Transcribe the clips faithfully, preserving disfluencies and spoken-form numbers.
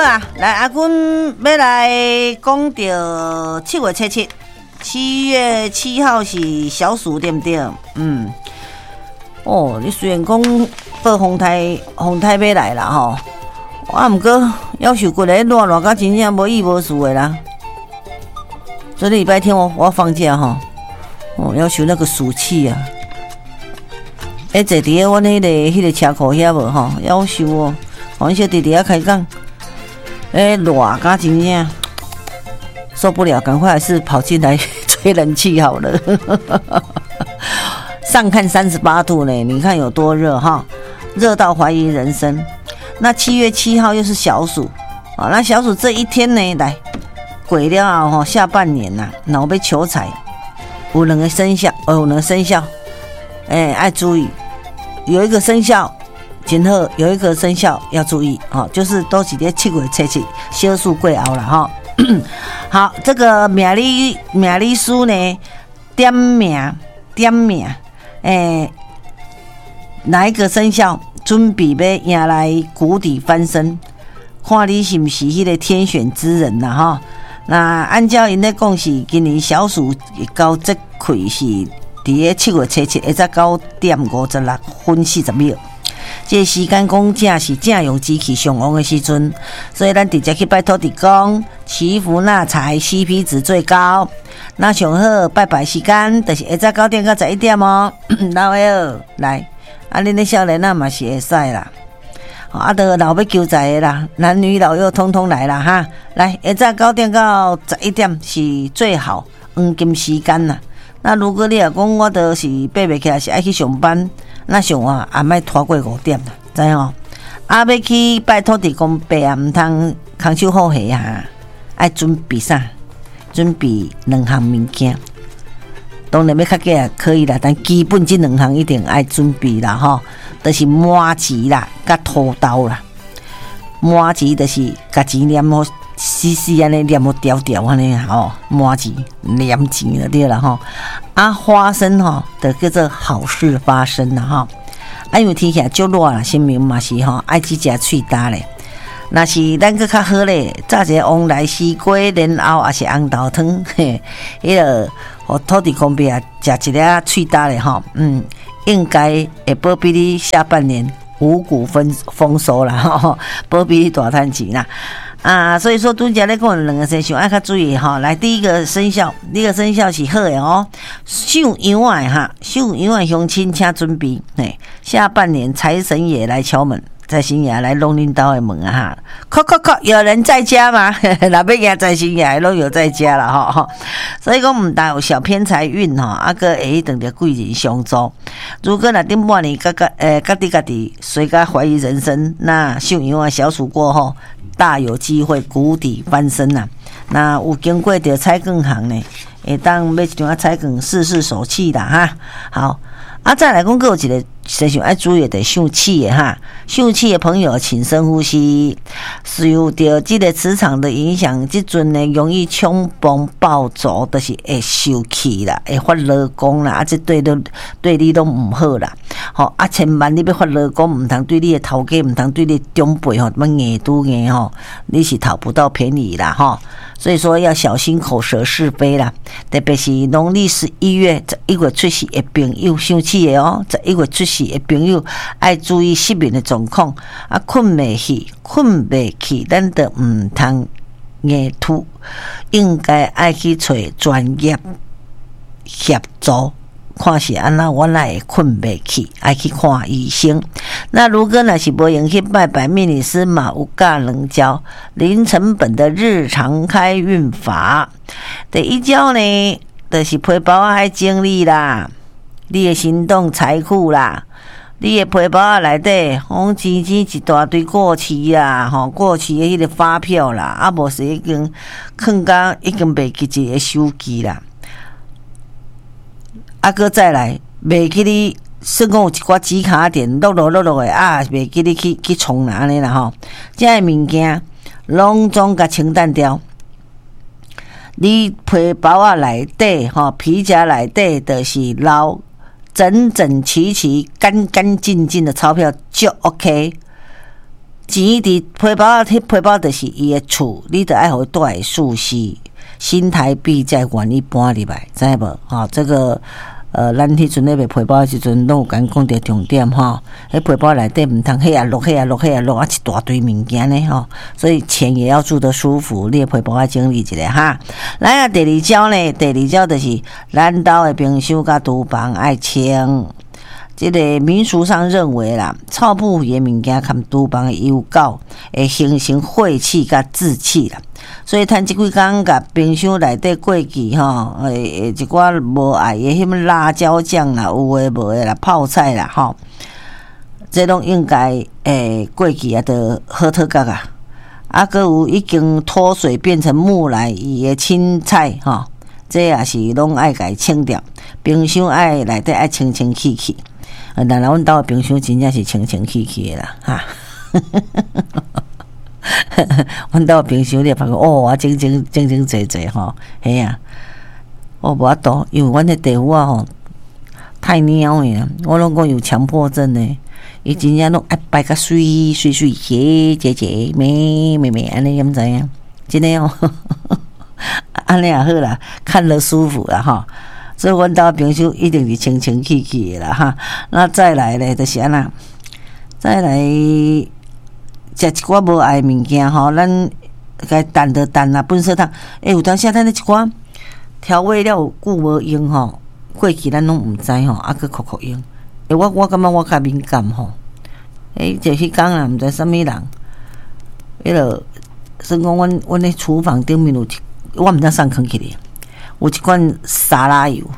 啦，来阿君要来讲到七月七七，七月七号是小暑，对不对？嗯，哦，你虽然讲报风台风台要来啦吼，啊，毋过要求过来热热，甲真正无意无事的啦。昨天礼拜天我我放假吼，哦，要求那个暑气啊，哎，坐伫个阮迄个迄个车库遐无吼，要求哦，阮小弟弟啊开讲。哎，热甲真正受不了，赶快还是跑进来吹冷气好了。上看三十八度呢，你看有多热哈，热到怀疑人生。那七月七号又是小暑啊，那小暑这一天呢，来过了后下半年呐、啊，那我要求财，有两个生肖，有两个生肖，哎，爱注意，有一个生肖。今后有一个生肖要注意哦，就是都是在七月七七小暑过后了哈。好，这个命理命理师呢点名点名，诶，哪一个生肖准备要迎来谷底翻身？看你是不是迄个天选之人啦哈。那按照因咧讲是今年小暑到这开是伫个七月七七，一直九点五十六分四十秒。这个时间讲正是正用之气上旺的时阵，所以咱直接去拜土地公祈福纳财 ，C P 值最高。那上好拜拜时间就是下早九点到十一点哦。老伙来，啊，恁的少年啊嘛是会使啦。啊，都老要求财的啦，男女老幼通通来啦哈。来，下早九点到十一点是最好黄金时间啦。那如果你也讲我都是爬袂起来，是爱去上班。那上啊，也莫拖过五点啦，知吼？啊，要去拜土地公拜啊，毋通空手好戏啊，爱准备啥？准备两项物件。当然要较价也可以啦，但基本这两项一定爱准备啦，吼，就是麻糍啦，甲土豆啦。麻糍就是甲钱念好，细细安尼念好条条安尼吼，麻糍念钱就对啦吼。啊，花生吼，就叫做好事发生啦吼。啊，因为天气足热啦，心明嘛是吼，爱去食脆搭咧。若是咱个较好咧，炸一个旺来西瓜，然后也是红豆汤，嘿，迄个互土地公伯啊，食一粒脆搭咧吼，嗯，应该会保庇你下半年五谷丰丰收啦，吼，保庇你大赚钱啦。啊，所以说拄则咧讲两个生肖爱较注意哈。来，第一个生肖，第一个生肖是好的哦，上羊的哈，上羊的乡亲请准备，嘿，下半年财神爷来敲门，财神爷来弄恁兜的门啊哈，叩叩叩，有人在家吗？那边也财神爷都有在家了哈，所以讲唔但有小偏财运哈，啊个会等着贵人相助。如果那顶半年家家诶家己家己随家怀疑人生，那上羊的小暑过后。大有机会谷底翻身呐、啊！那有经过着彩券行呢，会当买一张彩券试试手气啦哈。好，啊再来讲，还有一个身上爱注意的上气的哈，上气的朋友请深呼吸。受到这个磁场的影响，这阵呢容易冲崩暴走，就是会受气啦，会发热光啦，啊这对都对你都唔好啦。吼、哦、啊，千万你要发热光，唔通对你的头家，唔通对你长辈吼，乜硬拄硬吼，你是讨不到便宜啦吼。所以说要小心口舌是非啦，特别是农历十一月十一月出世的朋友，生气的哦，十一月出世的朋友爱注意失眠的状况啊，困未去，困未去，咱就唔通硬吐，应该爱去找专业协助。看是安那，我来会困袂去，爱去看医生。那如果若是无用去拜拜命理师嘛，有教人教零成本的日常开运法。第一招呢，就是皮包爱整理啦，你的行动财富啦，你的皮包内底，红钱钱一大堆过期啦，吼过期的迄个发票啦，啊无是已经囥到已经袂记一个手机啦。啊，搁再来，袂记你算讲有一寡纸卡点落落落落的啊，袂记你去去冲哪安尼啦吼，这些物件拢总甲清淡掉。你皮包啊内底吼，皮夹内底就是捞整整齐齐、干干净净的钞票就 OK。 钱伫皮包啊，迄皮包就是伊的厝，你得爱互伊带舒适，新台币才愿意搬入来，知无？吼、哦，这个呃，咱迄阵咧卖皮包的时阵，拢有甲讲着重点吼。迄皮包内底毋通迄啊落，迄啊落，迄啊落啊一大堆物件呢吼，所以钱也要住得舒服，你的皮包要整理一下哈。来啊，第二招呢，第二招就是咱兜的冰箱甲厨房爱清。这个民俗上认为啦，臭不的物件含厨房的油垢，会形成晦气甲志气啦。所以趁即几工甲冰箱内底过期吼，诶，一寡无爱的什么辣椒酱啦，有诶无诶啦，泡菜啦吼，这拢应该诶过期啊，都好脱角啊。啊，搁有已经脱水变成木乃伊的青菜吼，这也是拢爱甲伊清掉。冰箱爱内底爱清清气气。啊，但là阮兜的冰箱真正是清清气气的啦，哈。阮兜的冰箱你发觉哦，啊，整整整整齐齐吼，嘿啊，哦，无法度，因为阮迄地府啊吼太猫的啦，我拢讲有强迫症呢，伊真正拢爱摆甲水水水洁洁洁美美美安尼，敢知影？真诶哦，安尼也好啦，看了舒服啦哈。所以阮兜冰箱一定是清清气气的啦哈。那再来咧，就是安那，再来食一寡无爱物件吼，咱该淡的淡啦，本色汤。诶、欸，有当时咱咧一寡调味料有久无用吼，过去咱拢毋知吼，啊去酷酷用。诶、欸，我我感觉我较敏感吼。诶、欸，就迄工啦，毋知啥物人，迄落算讲阮阮咧厨房顶面有，我毋知送囥起哩。有一罐沙拉油，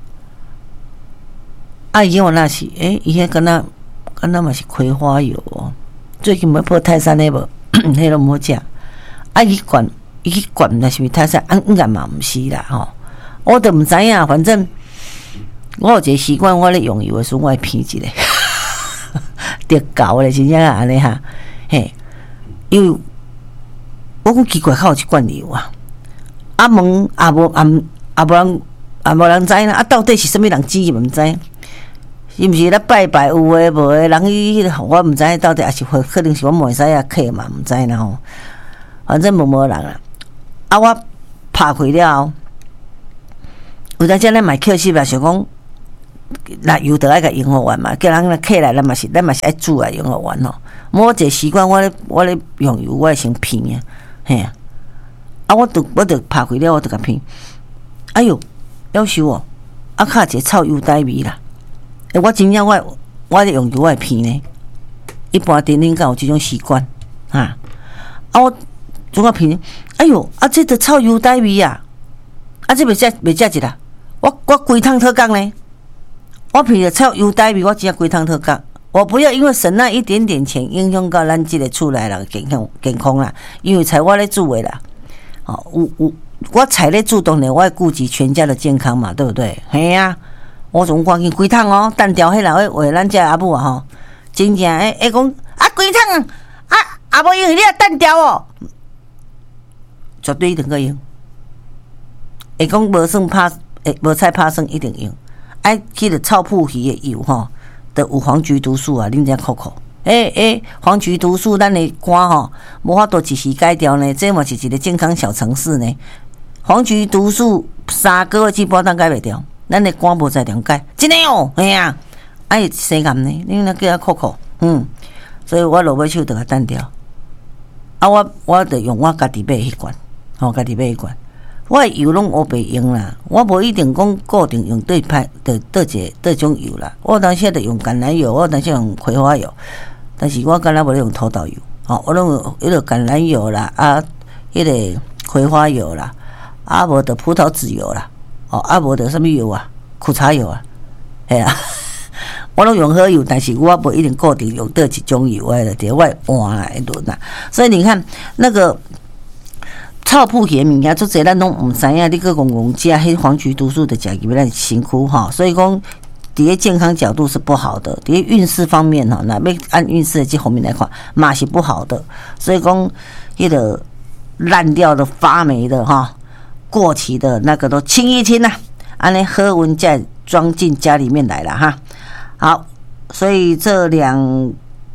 啊，伊我那是，诶、欸，伊迄敢若敢若嘛是葵花油哦。最近要破泰山的无，迄都毋好食。啊，伊罐伊去罐毋知是毋是泰山，啊，应该嘛毋是啦吼。我都毋知影，反正我有一个习惯，我咧用油的时候，我会偏一下，得搞咧，真正安尼哈，嘿，因为我讲奇怪，较有一罐油啊，啊问也无啊。啊，无人啊，无人知啦。啊，到底是啥物人煮，毋知。是毋是咧拜拜有诶无诶？人伊我毋知到底也是会可能是我袂使啊客嘛，毋知啦吼。反正无无人啦。啊，我拍开了后，有当时咱买客气吧，想讲，那油得爱甲用好完嘛，叫人来客来，咱嘛是咱嘛是爱煮来用好完吼。我一个习惯，我咧我咧用油，我会先偏啊，嘿啊。啊，我著我著拍开了，我著甲偏。哎哟，夭寿哦！啊，卡一个臭油呆味啦！诶，我真正我我咧用油我会偏呢。一般顶顶敢有即种习惯啊？啊，我总啊偏。哎哟，啊，这个臭油呆味啊！啊，这袂食袂食一啦！我我规趟脱讲呢。我偏着臭油呆味，我只规趟脱讲。我不要因为省那一点点钱，影响到咱即个厝内人健康健康啦。因为菜我咧煮诶啦，哦，有有。我菜咧煮当然我要顾及全家的健康嘛，对不对？嘿呀、啊，我总赶紧规趟哦，单调迄人会为咱家阿母啊吼，真正诶会讲啊规趟啊啊无用，你啊单调哦，绝对一定个用。会讲无算拍诶无菜拍算一定用，爱去个臭扑鱼的油吼，都有黄菊毒素啊，恁遮扣扣。诶、欸、诶、欸，黄菊毒素咱的肝吼，无法度一时改掉呢，这嘛是一个健康小常识呢。黄菊毒素三个月至半当改袂掉，咱的肝无在了解，真诶哦，嘿啊，爱生癌呢，你那叫他扣扣，嗯，所以我落尾手得甲单掉，啊，我我得用我家己买迄罐，吼、哦，家己买迄罐，我的油拢乌白用啦，我无一定讲固定用对派的倒一个倒种油啦，我当时得用橄榄油，我当时用葵花油，但是我敢若无咧用土豆油，吼、哦，我拢有迄个橄榄油啦，啊，迄个葵花油啦。啊，无的葡萄籽油啦，哦，啊无的什么油啊，苦茶油啊，系啊，我拢用好油，但是我无一定固定用倒一种油诶，就我换来轮啦。所以你看那个臭扑鱼物件，做侪咱拢毋知影，你个公公食迄黄菊毒素的食入咱辛苦哈。所以讲，伫个健康角度是不好的，伫个运势方面哈，那要按运势这方面来看，嘛是不好的。所以讲，迄个烂掉的、发霉的哈。过期的那个都清一清啦、啊，安尼喝温再装进家里面来了哈。好，所以这两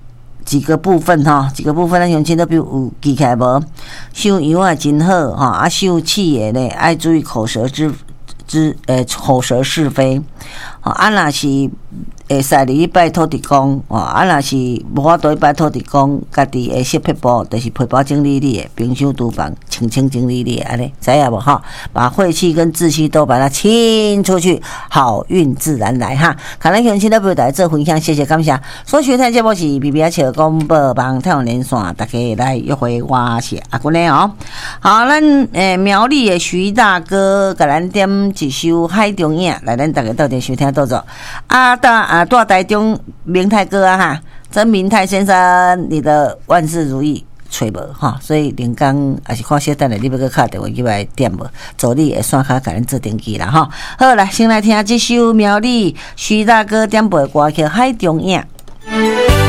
几个部分哈，几个部分咱乡亲都比如有记起来无？收油啊真好哈，啊收气的呢爱注意口舌之之诶口舌是非，啊若是会使你拜土地公哦，啊若是无法度拜土地公，家己的小撇步就是皮包整理你的，冰箱厨房清清整理你的，安尼知影无哈？把晦气跟志气都把它清出去，好运自然来哈。看咱乡亲的朋友来做分享，谢谢感谢。所收听节目是 B B 笑广播帮太阳连线，大家来约会，我是阿君的哦。好，咱诶苗栗的徐大哥，甲咱点一首海中影，来咱大家到底收听到做啊大啊。大台中明泰哥啊哈，曾明泰先生，你的万事如意，吹无哈，所以连刚也是看小等下你要个敲电话去来点无，助你会算卡甲咱做登记啦哈。好来，先来听这首苗栗徐大哥点播歌曲《海中影》。